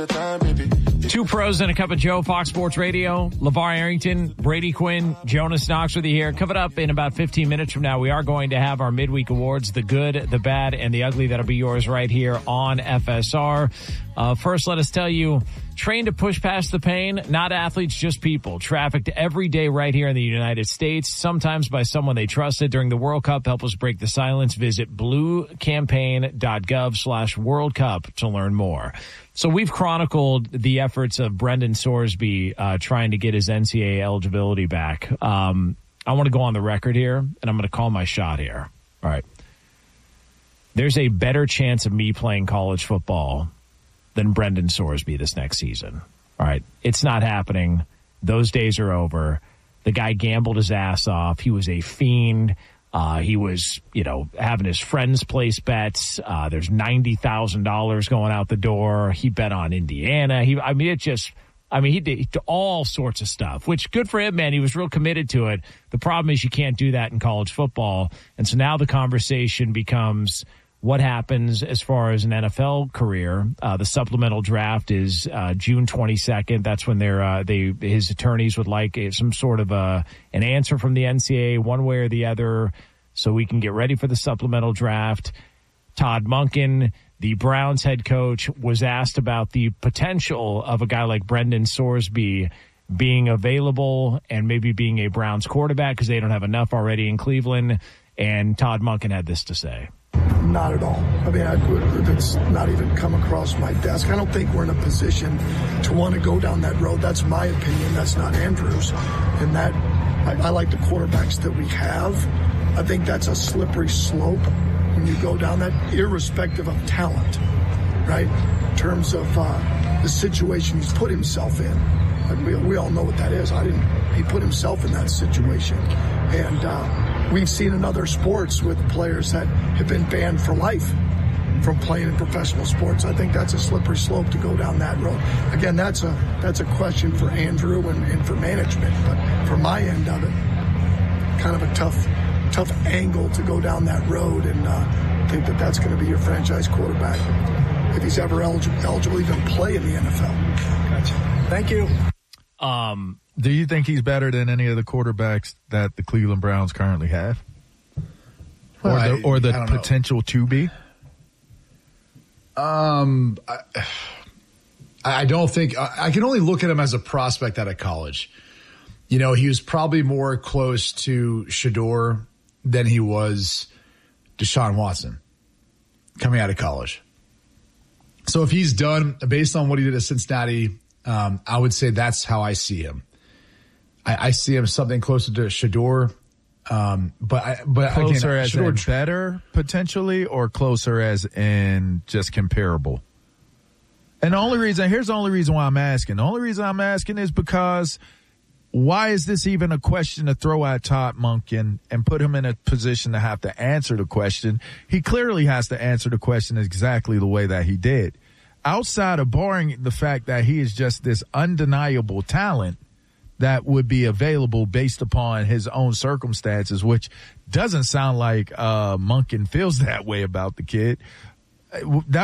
Two pros and a cup of Joe, Fox Sports Radio. LeVar Arrington, Brady Quinn, Jonas Knox with you here. Coming up in about 15 minutes from now, we are going to have our midweek awards, the good, the bad, and the ugly. That'll be yours right here on FSR. First, let us tell you, trained to push past the pain, not athletes, just people. Trafficked every day right here in the United States, sometimes by someone they trusted. During the World Cup, help us break the silence. Visit bluecampaign.gov/World Cup to learn more. So we've chronicled the efforts of Brendan Sorsby trying to get his NCAA eligibility back. I want to go on the record here, and I'm going to call my shot here. All right. There's a better chance of me playing college football than Brendan Sorsby this next season. All right. It's not happening. Those days are over. The guy gambled his ass off. He was a fiend. He was, having his friends place bets. There's $90,000 going out the door. He bet on Indiana. He did all sorts of stuff, which good for him, man. He was real committed to it. The problem is you can't do that in college football. And so now the conversation becomes what happens as far as an NFL career. The supplemental draft is June 22nd. That's when his attorneys would like some sort of an answer from the NCAA one way or the other so we can get ready for the supplemental draft. Todd Monken, the Browns head coach, was asked about the potential of a guy like Brendan Sorsby being available and maybe being a Browns quarterback because they don't have enough already in Cleveland. And Todd Monken had this to say. Not at all. I mean, it's not even come across my desk. I don't think we're in a position to want to go down that road. That's my opinion. That's not Andrew's. And that I like the quarterbacks that we have. I think that's a slippery slope when you go down that, irrespective of talent, right? In terms of the situation he's put himself in. We all know what that is. He put himself in that situation. And we've seen in other sports with players that have been banned for life from playing in professional sports. I think that's a slippery slope to go down that road. Again, that's a question for Andrew and for management. But from my end of it, kind of a tough angle to go down that road and think that that's going to be your franchise quarterback if he's ever eligible even play in the NFL. Gotcha. Thank you. Do you think he's better than any of the quarterbacks that the Cleveland Browns currently have? Or the potential to be? I don't think – I can only look at him as a prospect out of college. He was probably more close to Shedeur than he was Deshaun Watson coming out of college. So if he's done, based on what he did at Cincinnati, I would say that's how I see him. I see him something closer to Shedeur. But closer again, as in better potentially, or closer as in just comparable? And here's the only reason why I'm asking. The only reason I'm asking is because why is this even a question to throw at Todd Monken and put him in a position to have to answer the question? He clearly has to answer the question exactly the way that he did. Outside of barring the fact that he is just this undeniable talent that would be available based upon his own circumstances, which doesn't sound like Monken feels that way about the kid. That